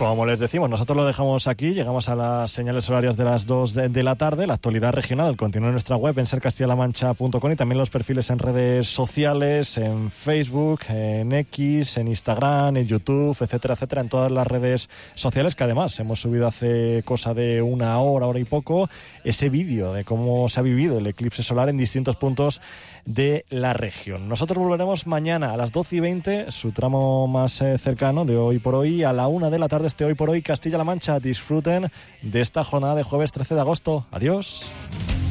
Como les decimos, nosotros lo dejamos aquí, llegamos a las señales horarias de las 2 de la tarde, la actualidad regional continúa en nuestra web en sercastillamancha.com y también los perfiles en redes sociales, en Facebook, en X, en Instagram, en YouTube, etcétera, etcétera, en todas las redes sociales, que además hemos subido hace cosa de una hora y poco, ese vídeo de cómo se ha vivido el eclipse solar en distintos puntos de la región. Nosotros volveremos mañana a las 12:20, su tramo más cercano de Hoy por Hoy, a la 1 de la tarde este Hoy por Hoy Castilla-La Mancha. Disfruten de esta jornada de jueves 13 de agosto. Adiós.